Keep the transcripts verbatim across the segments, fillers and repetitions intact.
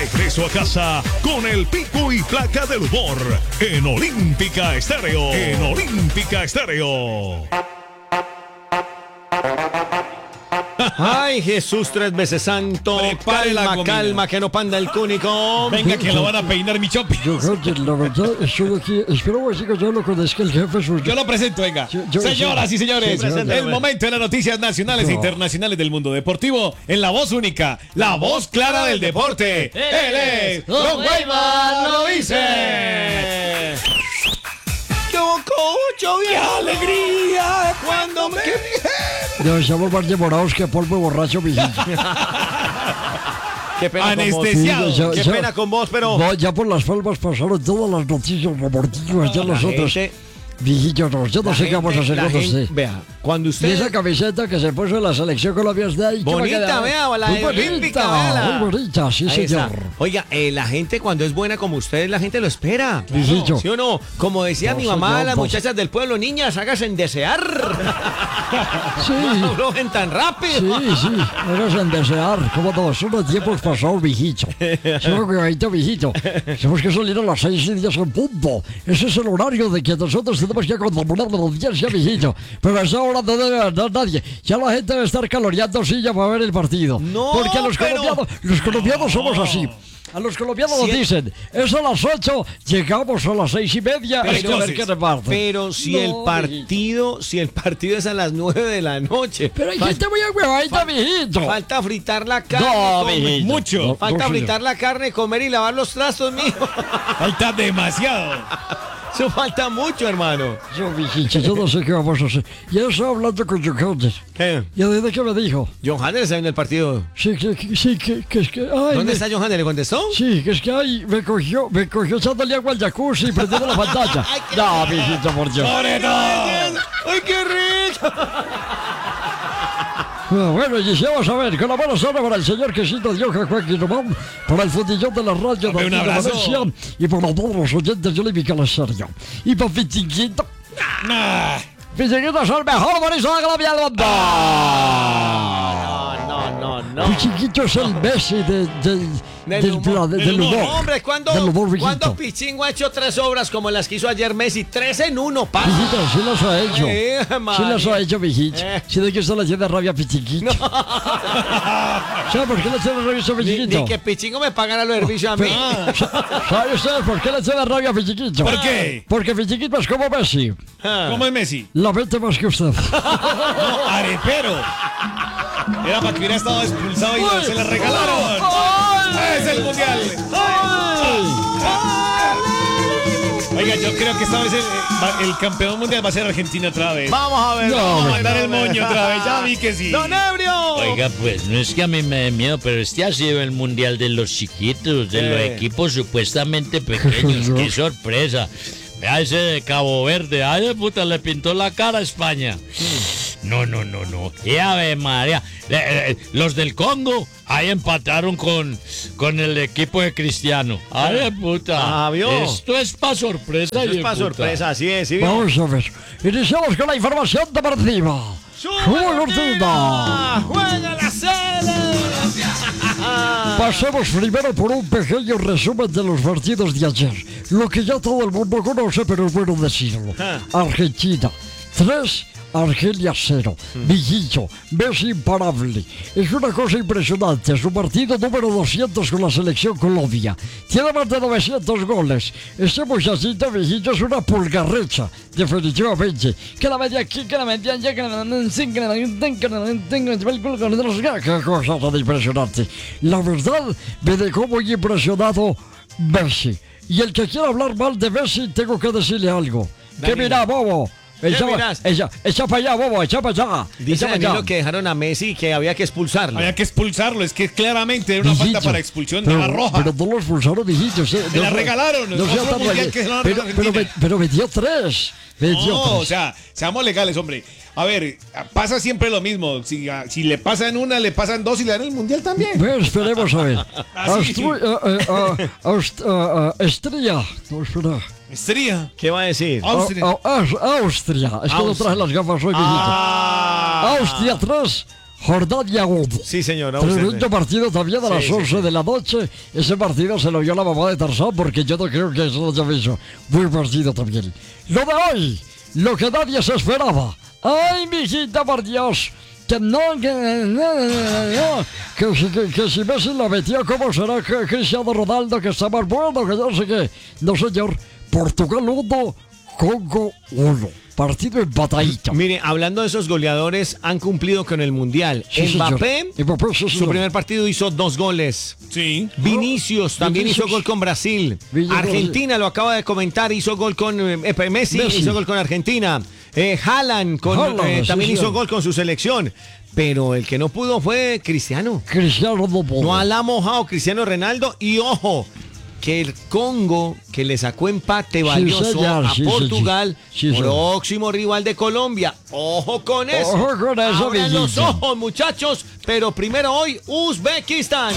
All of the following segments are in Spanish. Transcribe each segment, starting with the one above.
regreso a casa con el pico y placa del humor en Olímpica Estéreo. En Olímpica Estéreo. Ay, Jesús tres veces santo. Prepare la calma, comida. calma, que no panda el cúnico. Venga, que lo van a peinar mi chopi. Yo creo que la verdad estoy aquí. Espero así que yo lo conozca el jefe suyo. Yo lo presento, venga. Yo- yo- Señoras y señores, Sí, preséntame. el momento de las noticias nacionales e No. internacionales del mundo deportivo en la voz única, la voz clara del deporte. Él es Don Weyman lo dice. Yo cocho, ¡Qué alegría! Cuando me Ya estamos más demorados que polvo borracho, mijito. Qué pena con vos. Anestesiado. Sí, ya- Qué ya- pena con vos, pero No, ya por las palmas pasaron todas las noticias deportivas. Ya la nosotros, gente- mijito, no, yo no la sé qué vamos a gente- hacer la con gente- usted. Vea, cuando Y usted esa camiseta que se puso en la selección Colombia es de ahí. ¿qué va a bonita, quedar? vea, la Muy de bonita, olímpica, véala. muy bonita, sí, Ahí está. señor. Oiga, eh, la gente cuando es buena como usted, la gente lo espera. Mijito. ¿Sí o no? Como decía No, mi mamá, señor, las no. muchachas del pueblo, niñas, háganse en desear. Sí. No aflojen tan rápido. Sí, sí, eres en desear. Como todos son los tiempos pasados, mijito. Solo que ahorita, mijito. Tenemos que salir a las seis y diez en punto. Ese es el horario de que nosotros tenemos que contemplar la audiencia, mijito. Pero a esa hora no debe andar nadie. Ya la gente debe estar caloreando silla para ver el partido. No, Porque los pero- colombianos, los colombianos somos así. A los colombianos nos Si el- dicen, es a las ocho, llegamos a las seis y media, hay que ver entonces, qué reparte. Pero si No, el mijito. partido, si el partido es a las nueve de la noche. Pero hay fal- gente muy huevadita, mijito. Falta fritar la carne. No, comer- mijito. Mucho. No, Falta no, señor. fritar la carne, comer y lavar los trastos, mijo. Falta demasiado. Eso falta mucho, hermano. Yo, mijito, yo no sé qué vamos a hacer. Ya estaba hablando con Johannes. ¿Qué? ¿Y desde qué me dijo? John Hander está viendo el partido. Sí, que, que- sí, que, que es que... Ay, ¿Dónde me- está John Hander? ¿Le contestó? Sí, que es que ay, me cogió, me cogió echándole agua al jacuzzi y prendiendo la pantalla. Ay, qué No, mijito, por Dios. ¡Sobre todo! ¡Ay, qué rico! Ah, Bueno, y si vamos a ver, con la buena zona para el señor Quesito Dios Joaquín Román, para el fundillón de la radio Hombre, un de aquí de abrazo. Valencia y para todos los oyentes de Olímpica La Serio. Y para Pichiquito, Nah. Pichiquito es el mejor bonito de Colombia del mundo. No, no, no, Pichiquito es el Messi de, del, Del del, humor. pla- del Del humor. humor. Hombre, ¿cuándo, Del humor, mijito. ¿cuándo Pichingo ha hecho tres obras como las que hizo ayer Messi? Tres en uno, pa. Mijito, sí los ha hecho. Eh, Sí María. los ha hecho, mijito. Eh. Sí de que usted le tiene rabia a Pichiquito. ¿Sabe por qué le tiene rabia a Ni, Pichiquito? ni que Pichingo me pagara los servicios a mí. ¿Sabe usted por qué le tiene rabia a Pichiquito? ¿Por qué? Porque Pichiquito es como Messi. ¿Cómo es Messi? La mente más que usted. No, arepero. Era para que hubiera estado expulsado y no se le regalaron. ¡Es el mundial! Oiga, yo creo que esta vez el, va- el campeón mundial va a ser Argentina otra vez. Vamos a ver. No, vamos Vamos a a mandar ver, el vamos a ver. moño otra vez. Ya vi que sí. ¡Don Ebrio! Oiga, pues no es que a mí me dé miedo, pero este ha sido el mundial de los chiquitos, de los Eh. equipos supuestamente pequeños. ¡Qué sorpresa! Vea ese de Cabo Verde. ¡Ay, de puta! Le pintó la cara a España. No, no, no, no. ¡Y Ave María! Eh, eh, los del Congo ahí empataron con, con el equipo de Cristiano. ¡Ay, de puta! Ah, ¿vio? Esto es para sorpresa. Eso es hijo para de puta. sorpresa, así es. ¿sí vio? Vamos a ver. Iniciamos con la información deportiva. ¡Súbela, cortina! ¡Juega la sede! Pasemos primero por un pequeño resumen de los partidos de ayer. Lo que ya todo el mundo conoce, pero es bueno decirlo. Argentina, tres. Argelia cero. Mijillo, Messi imparable. Es una cosa impresionante. Su partido número doscientos con la selección Colombia. Tiene más de novecientos goles. Este muchachito, mijillo, es una pulgarrecha. Definitivamente. Que la media aquí, que la media allá, que la media que la media que la media qué cosa tan impresionante. La verdad, me dejó muy impresionado Messi. Y el que quiera hablar mal de Messi, tengo que decirle algo. Que Danilo. mira, bobo. Echa, mirás? echa, echa para allá, bobo, echa para allá. Dice echa pa' allá. Danilo que dejaron a Messi que había que expulsarlo. Había que expulsarlo. Es que claramente era una Mijito, falta para expulsión pero, de la roja. Pero no lo expulsaron, mijito. Se Me la regalaron, No sea otro tan mundial rey- que se lo han pero, regalado a pero, me, Argentina. pero metió tres. Metió No, tres. o sea, seamos legales, hombre. A ver, pasa siempre lo mismo. Si, si le pasan una, le pasan dos y le dan el mundial también. Bueno, esperemos a ver. Así. Astru- eh, eh, ah, Aust- ah, ah, Estría. No, espera. Estrella. ¿Qué va a decir? Austria. Ah, ah, Aus- Austria. Es que no Austria. traje las gafas hoy, mijito. Ah. Austria tres. Jordania uno. Sí, señor. Tremendo partido también a las Sí, once sí, sí. de la noche. Ese partido se lo vio la mamá de Tarzán porque yo no creo que eso haya visto. Buen partido también. Lo de hoy, lo que nadie se esperaba. ¡Ay, mijita, por Dios! Que no, que no, que, si- que, que si Messi la metió, ¿cómo será que Cristiano Ronaldo que está más bueno, que yo sé qué? No, señor. Portugal uno, Congo uno. Partido empatadito. Mire, hablando de esos goleadores, han cumplido con el Mundial. Sí, señor. Mbappé, Mbappé, sí, su señor. primer partido hizo dos goles. Sí. Vinicius también Vinicius. hizo gol con Brasil. Vinicius. Argentina, lo acaba de comentar, hizo gol con eh, Messi, Messi. hizo gol con Argentina. Eh, Haaland con, Haaland, eh, sí, también hizo señor. gol con su selección. Pero el que no pudo fue Cristiano. Cristiano no pudo. No la ha mojado Cristiano Ronaldo. Y ojo, que el Congo, que le sacó empate valioso señor, a sí, Portugal, sí, sí, sí, próximo rival de Colombia. Ojo con eso. Ojo con eso, Abran los Villita. ojos, muchachos. Pero primero hoy, Uzbekistán.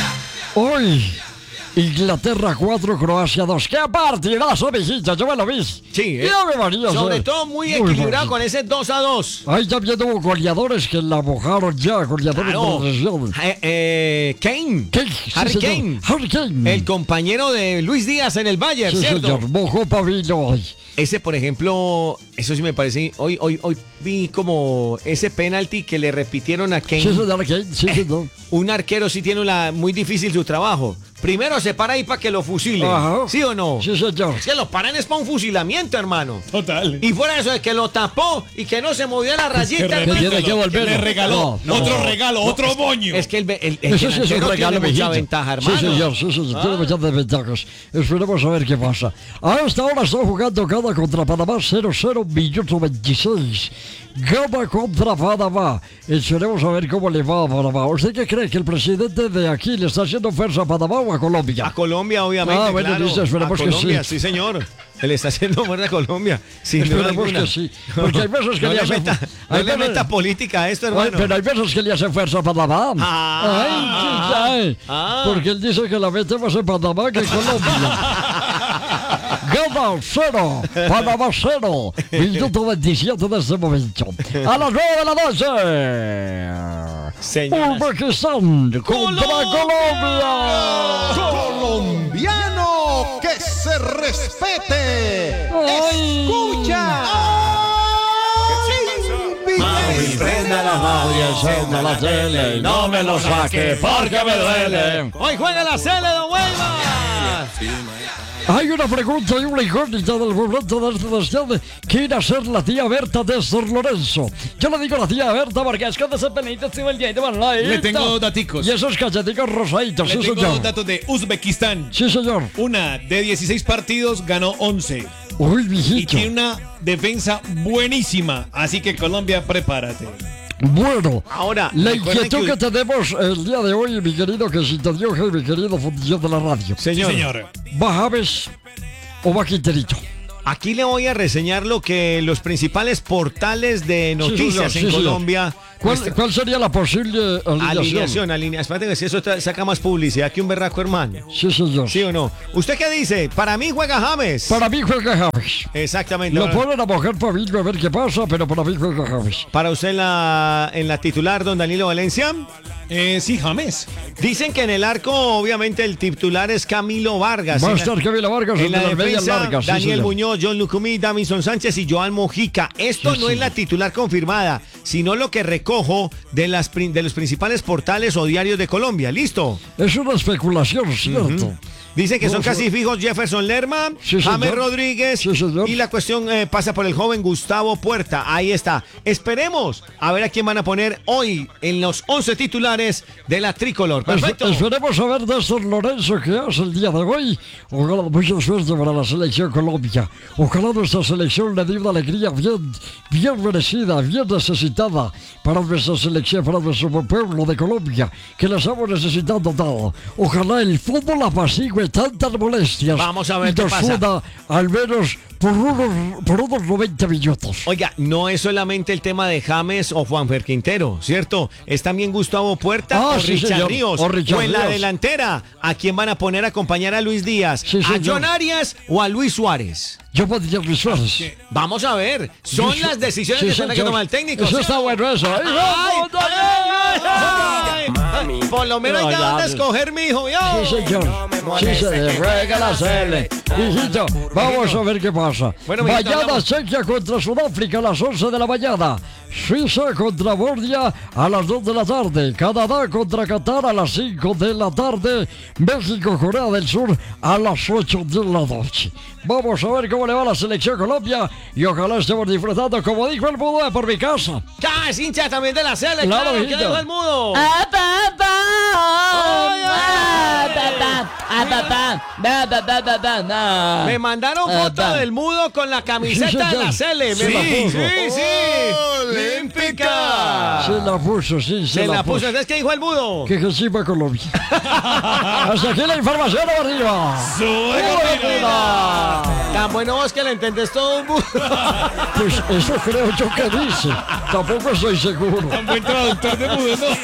Hoy, Inglaterra cuatro, Croacia dos. ¡Qué partidazo, mijito! Yo me lo vi. Sí, eh. Ya me varía, Sobre sí. todo muy equilibrado con ese dos a dos. Ahí también hubo goleadores que la mojaron ya, goleadores Claro. de la región. Eh, eh, Kane. Kane, sí, Harry señor. Kane. Harry Kane. El compañero de Luis Díaz en el Bayern, Sí, ¿cierto? señor, mojó Pablo hoy. Ese, por ejemplo, eso sí me parece. Hoy, hoy, hoy vi como ese penalti que le repitieron a Kane. Sí, señor, Kane, sí, señor. Un arquero sí tiene una, muy difícil su trabajo. Primero se para ahí para que lo fusile. Ajá. ¿Sí o no? Sí, señor. Es que lo paran es para un fusilamiento, hermano. Total. Y fuera de eso, de que lo tapó y que no se movió la rayita. Que hermano. tiene que volver. Le regaló No, no. otro regalo, otro moño. Es que el, el, el Eso sí es un delantero regalo, tiene mucha mijito. ventaja, hermano. Sí, señor, sí, señor, tiene muchas desventajas. Esperemos a ver qué pasa. A esta hora está jugando Ghana contra Panamá, cero cero, minuto veintiséis. Ghana contra Panamá. Esperemos a ver cómo le va a Panamá. ¿Usted qué cree? ¿Que el presidente de aquí le está haciendo fuerza a Panamá o a Colombia? A Colombia, obviamente. Ah, bueno, claro. listo, esperemos a que Colombia, sí. sí, señor. Él está haciendo fuerza a Colombia. Sin duda Esperemos alguna. que sí. Porque hay veces que no le le hacen- meta, no hay le veces- meta política a esto, Ay, hermano. pero hay veces que le hace fuerza a Panamá. Ah, Ay, sí, ay. ah. Porque él dice que la mete más en Panamá que en Colombia. Gana cero, Panamá cero. Minuto veintisiete de este momento. A las nueve de la noche. Señoras. Uzbekistán contra Colombia. Colombiano que se respete. Ay. Escucha. Mami, prenda la radio, encienda la tele y no me lo saque porque me duele. Hoy juega la Cele de Huelva. Hay una pregunta y una incógnita del momento de esta nación. ¿Quién a ser la tía Berta de San Lorenzo? Yo le digo la tía Berta porque es que de ese pelito estuvo el día de Manolita. Le tengo daticos. Y esos cacheticos rosaditos, Le sí tengo señor. datos de Uzbekistán. Sí señor. Una de dieciséis partidos ganó once. Uy, Y mijito. tiene una defensa buenísima. Así que Colombia, prepárate. Bueno, Ahora, la recuerden inquietud que... que- tenemos el día de hoy, mi querido Quesito Dioge y mi querido Fundillo de la Radio. Señor, Sí, señor. ¿Va James o va Quinterito? aquí le voy a reseñar lo que los principales portales de noticias sí, en señor. Colombia. ¿Cuál, muestran. ¿Cuál sería la posible alineación? Alineación, alineación. Espérate que si eso tra- saca más publicidad que un berraco, hermano. Sí señor. ¿Sí o no? ¿Usted qué dice? Para mí juega James. Para mí juega James. Exactamente. Lo Ahora, ponen a mojar Pavillo a ver qué pasa, pero para mí juega James. Para usted en la, en la titular, don Danilo Valencia. Eh, sí, James. Dicen que en el arco, obviamente, el titular es Camilo Vargas. Va a En la- estar Camilo Vargas En en la las medias defensa, largas. sí, Daniel señor. Muñoz, John Lucumí, Davinson Sánchez y Joan Mojica. Esto Sí, no sí. es la titular confirmada, sino lo que recojo de, las, prin- de los principales portales o diarios de Colombia. ¿Listo? Es una especulación, ¿cierto? Dicen que No, son fue- casi fijos Jefferson Lerma, Sí, James señor. Rodríguez Sí, señor. y la cuestión eh, pasa por el joven Gustavo Puerta. Ahí está. Esperemos a ver a quién van a poner hoy en los once titulares de la tricolor. Perfecto. Es- esperemos a ver de San Lorenzo que hace el día de hoy. Ojalá mucha suerte para la selección Colombia. Ojalá nuestra selección le dé una alegría bien, bien merecida, bien necesitada para nuestra selección, para nuestro pueblo de Colombia, que la estamos necesitando todo. Ojalá el fútbol apacigüe tantas molestias. Vamos a ver y qué nos pasa. funda al menos por unos, por unos noventa minutos. Oiga, no es solamente el tema de James o Juanfer Quintero, ¿cierto? Es también Gustavo Puerta Ah, o sí, Richard señor. Ríos. O Richard en la Ríos. delantera, ¿a quién van a poner a acompañar a Luis Díaz? Sí, ¿A señor. John Arias o a Luis Suárez? yo podría visuales. Vamos a ver. Son las decisiones Sí, que tendrá que señor. tomar el técnico. Eso ¿sí? está bueno, eso. ¡Ay, Ay, vamos, ay, ay, ay. Por lo menos hay No, que ya, dónde sí. escoger, mijo. Yo. Sí, señor. Sí, se le ruega la cele. Hijito, vamos a ver qué pasa. Bueno, mijito, Mañana hablamos. Chequia contra Sudáfrica a las once de la mañana. Suiza contra Bordia a las dos de la tarde. Canadá contra Qatar a las cinco de la tarde. México, Corea del Sur a las ocho de la noche. Vamos a ver cómo le va a la selección Colombia y ojalá estemos disfrutando, como dijo el mudo, por mi casa. Ya, es hincha también de la selección. Claro, Claro, ¿qué mijito. dijo el mudo? Ah, pa, pa. Ay, ay. Ah, pa, pa. Ah, pa, pa. Da, da, da, da, da, da. Me mandaron Ah, foto pa. del mudo con la camiseta Sí, de señor. la Cele. Me Sí. la puso. Sí, sí. Olímpica. Se la puso, sí, se, Se la puso. ¿Entonces qué dijo el mudo? Que que sí va Colombia. Hasta aquí la información arriba. Tan bueno vos que le entendés todo un mudo. Pues eso creo yo que dice. Tampoco estoy seguro. Buen traductor de mudo, ¿no?